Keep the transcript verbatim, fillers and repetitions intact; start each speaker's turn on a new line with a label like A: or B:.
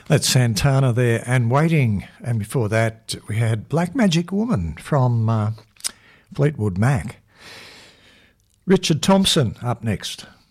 A: That's Santana there and Waiting. And before that, we had Black Magic Woman from uh, Fleetwood Mac. Richard Thompson up next.